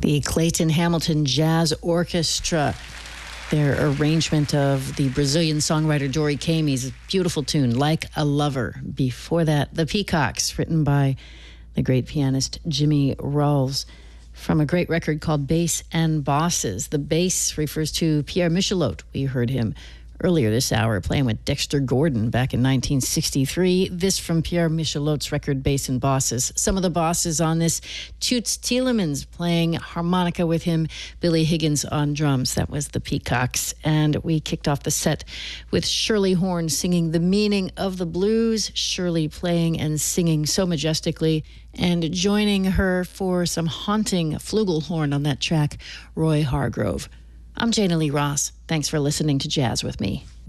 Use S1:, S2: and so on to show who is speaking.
S1: The Clayton Hamilton Jazz Orchestra, their arrangement of the Brazilian songwriter Dori Kamy's beautiful tune, Like a Lover. Before that, The Peacocks, written by the great pianist Jimmy Rawls, from a great record called Bass and Bosses. The bass refers to Pierre Michelotte. We heard him earlier this hour playing with Dexter Gordon back in 1963. This from Pierre Michelotte's record Bass and Bosses. Some of the bosses on this: Toots Thielemans playing harmonica with him, Billy Higgins on drums. That was the Peacocks. And we kicked off the set with Shirley Horn singing The Meaning of the Blues. Shirley playing and singing so majestically. And joining her for some haunting flugelhorn on that track, Roy Hargrove. I'm Jana Lee Ross. Thanks for listening to Jazz with Me.